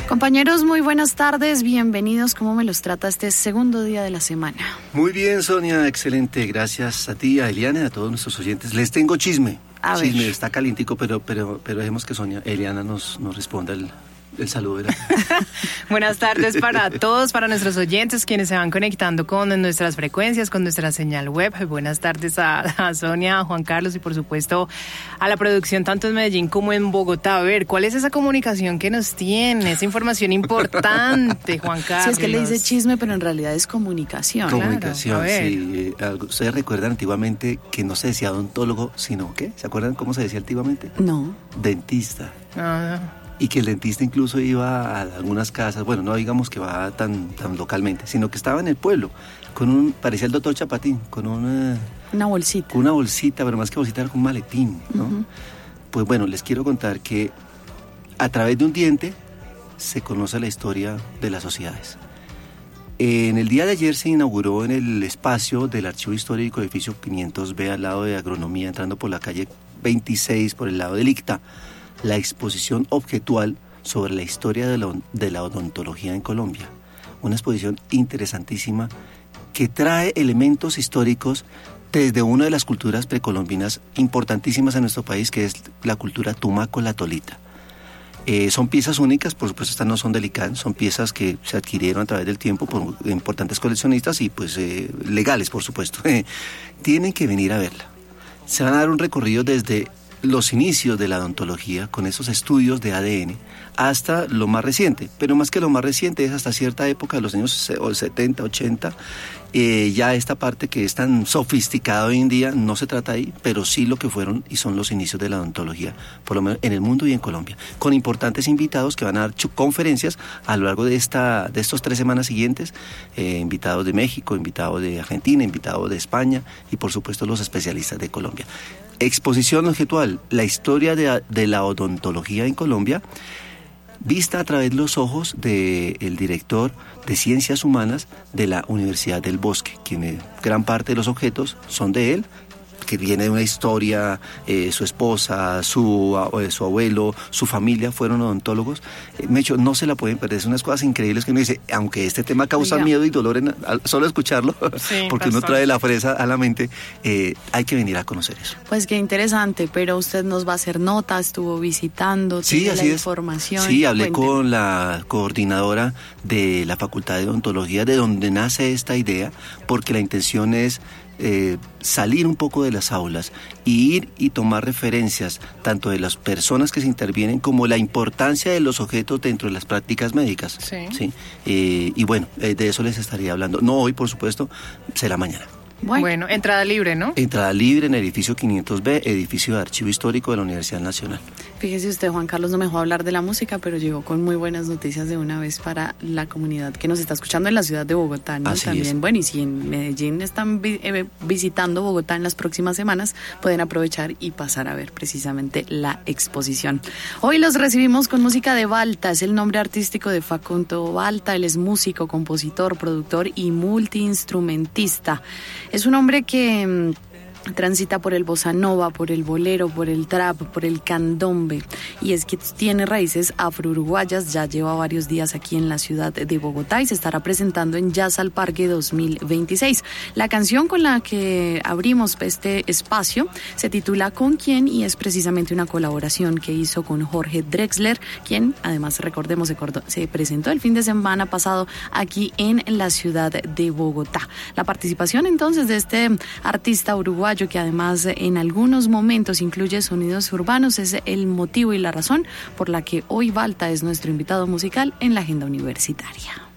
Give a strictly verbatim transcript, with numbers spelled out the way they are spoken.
Compañeros, muy buenas tardes, bienvenidos. ¿Cómo me los trata este segundo día de la semana? Muy bien, Sonia, excelente. Gracias a ti, a Eliana y a todos nuestros oyentes. Les tengo chisme. A chisme, ver. Está calientico, pero, pero, pero dejemos que Sonia, Eliana nos, nos responda el, el saludo. De la... Buenas tardes para todos, para nuestros oyentes, quienes se van conectando con nuestras frecuencias, con nuestra señal web. Buenas tardes a, a Sonia, a Juan Carlos y por supuesto a la producción tanto en Medellín como en Bogotá. A ver, ¿cuál es esa comunicación que nos tiene? Esa información importante, Juan Carlos. Sí, es que le dice chisme, pero en realidad es comunicación. Comunicación, Claro, sí. Eh, ¿Ustedes recuerdan antiguamente que no se decía odontólogo, sino qué? ¿Se acuerdan cómo se decía antiguamente? No. Dentista. Ah, Y que el dentista incluso iba a algunas casas, bueno, no digamos que va tan, tan localmente, sino que estaba en el pueblo, con un, parecía el doctor Chapatín, con una, Una bolsita. con una bolsita, pero más que bolsita era con un maletín, ¿no? Uh-huh. Pues bueno, les quiero contar que a través de un diente se conoce la historia de las sociedades. En el día de ayer se inauguró en el espacio del Archivo Histórico Edificio quinientos B, al lado de Agronomía, entrando por la calle veintiséis, por el lado del ICTA, la exposición objetual sobre la historia de la, de la odontología en Colombia. Una exposición interesantísima que trae elementos históricos desde una de las culturas precolombinas importantísimas en nuestro país, que es la cultura tumaco, la tolita. Eh, son piezas únicas, por supuesto estas no son delicadas, son piezas que se adquirieron a través del tiempo por importantes coleccionistas y pues eh, legales, por supuesto. Tienen que venir a verla. Se van a dar un recorrido desde los inicios de la odontología, con esos estudios de A D N, hasta lo más reciente, pero más que lo más reciente es hasta cierta época de los años setenta, ochenta, eh, ya esta parte que es tan sofisticada hoy en día no se trata ahí, pero sí lo que fueron y son los inicios de la odontología, por lo menos en el mundo y en Colombia, con importantes invitados que van a dar conferencias a lo largo de esta de estos tres semanas siguientes, eh, invitados de México, invitados de Argentina, invitados de España y por supuesto los especialistas de Colombia. Exposición objetual, la historia de, de la odontología en Colombia, vista a través de los ojos del director de Ciencias Humanas de la Universidad del Bosque, quien gran parte de los objetos son de él, que viene de una historia, eh, su esposa, su, eh, su abuelo, su familia fueron odontólogos. Eh, Mecho, no se la pueden perder, son unas cosas increíbles que uno dice, aunque este tema causa Oiga. miedo y dolor en, al, solo escucharlo, sí, porque uno trae la fresa a la mente, eh, hay que venir a conocer eso. Pues qué interesante, pero usted nos va a hacer notas, estuvo visitando, sí, tiene así la es. información. Sí, hablé Cuénteme. con la coordinadora de la Facultad de Odontología, de donde nace esta idea, porque la intención es Eh, salir un poco de las aulas y ir y tomar referencias tanto de las personas que se intervienen como la importancia de los objetos dentro de las prácticas médicas. Sí. ¿Sí? Eh, y bueno, eh, de eso les estaría hablando. No hoy, por supuesto, será mañana. Bueno. bueno, entrada libre, ¿no? Entrada libre en el edificio quinientos B, edificio de Archivo Histórico de la Universidad Nacional. Fíjese usted, Juan Carlos no me dejó hablar de la música, pero llegó con muy buenas noticias de una vez para la comunidad que nos está escuchando en la ciudad de Bogotá, ¿no? Así También, es. bueno, y si en Medellín están vi- eh, visitando Bogotá en las próximas semanas, pueden aprovechar y pasar a ver precisamente la exposición. Hoy los recibimos con música de Balta, es el nombre artístico de Facundo Balta, él es músico, compositor, productor y multiinstrumentista. Es un hombre que transita por el bossa nova, por el bolero, por el trap, por el candombe, y es que tiene raíces afro-uruguayas. Ya lleva varios días aquí en la ciudad de Bogotá y se estará presentando en Jazz al Parque dos mil veintiséis. La canción con la que abrimos este espacio se titula ¿Con quién? Y es precisamente una colaboración que hizo con Jorge Drexler, quien además, recordemos, se, cortó, se presentó el fin de semana pasado aquí en la ciudad de Bogotá. La participación entonces de este artista uruguayo, que además en algunos momentos incluye sonidos urbanos, es el motivo y la razón por la que hoy Balta es nuestro invitado musical en la agenda universitaria.